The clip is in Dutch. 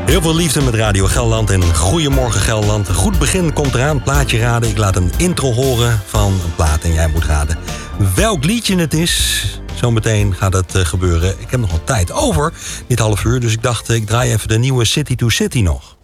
Heel veel liefde met Radio Gelderland en Goedemorgen Gelderland. Een goed begin komt eraan, plaatje raden. Ik laat een intro horen van een plaat en jij moet raden welk liedje het is. Zometeen gaat het gebeuren. Ik heb nog wat tijd over dit half uur, dus ik dacht ik draai even de nieuwe City to City nog.